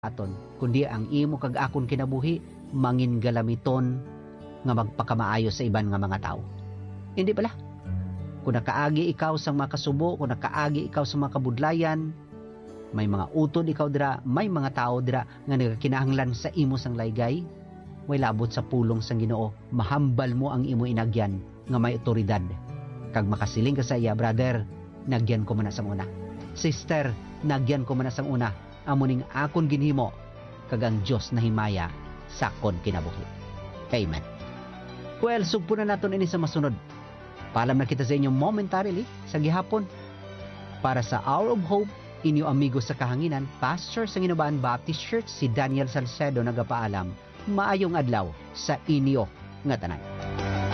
aton, kundi ang imo kag akon kinabuhi mangin galamiton nga magpakamaayo sa iban nga mga tao. Hindi pala. Kung nakaagi ikaw sa mga kasubo, kung nakaagi ikaw sa mga kabudlayan, may mga utod ikaw dira, may mga tao dira nga nagakinahanglan sa imo sang laygay, way labot sa pulong sang Ginoo, mahambal mo ang imo inagyan nga may otoridad. Kag makasiling ka sa iya, brother, nagyan ko man sang una. Sister, nagyan ko man sang una. Amuning akon ginhimo kag ang Dios na himaya sakon kinabuhi. Amen. Well, sugpo na naton ini sa masunod. Paalam na kita sa inyo momentarily sa gihapon. Para sa Hour of Hope, inyo amigo sa kahanginan, Pastor sa Ginobaan Baptist Church, si Daniel Salcedo nagapaalam. Maayong adlaw sa inyo nga tanan.